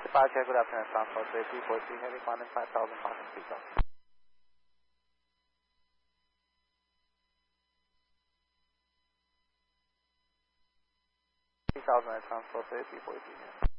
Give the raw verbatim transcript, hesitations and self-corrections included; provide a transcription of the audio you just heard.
Departure, good afternoon, transport to A P forty, heavy one five thousand passing speed off. three thousand transport to A P forty.